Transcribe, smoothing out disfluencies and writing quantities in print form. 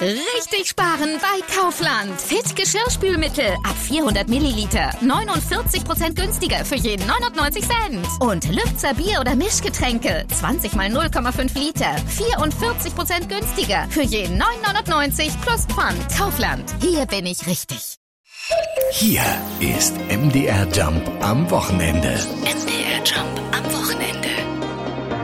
Richtig sparen bei Kaufland. Fit Geschirrspülmittel ab 400 Milliliter. 49% günstiger für jeden 99 Cent. Und Lübzer Bier- oder Mischgetränke. 20 mal 0,5 Liter. 44% günstiger für jeden 9,99 plus Pfand. Kaufland. Hier bin ich richtig. Hier ist MDR Jump am Wochenende. MDR Jump am Wochenende.